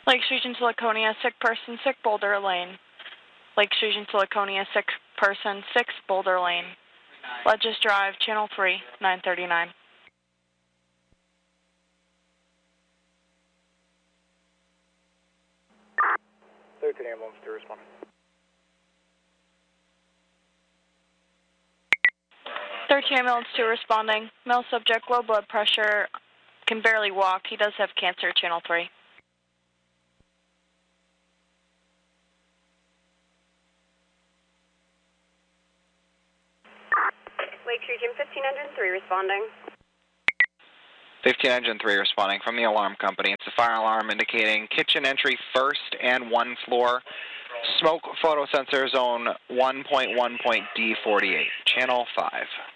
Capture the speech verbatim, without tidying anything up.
Lakes Region to Laconia, sick person, sick Boulder Lane. Lakes Region to Laconia, sick person, six Boulder Lane. Ledges Drive, Channel three, nine thirty-nine. thirteen ambulance two responding. thirteen ambulance two responding. Male subject, low blood pressure, can barely walk. He does have cancer, Channel three. Lakes Region fifteen hundred three responding. fifteen hundred three responding from the alarm company. It's a fire alarm indicating kitchen entry first and one floor. Smoke photo sensor zone one point one point D forty-eight, channel five.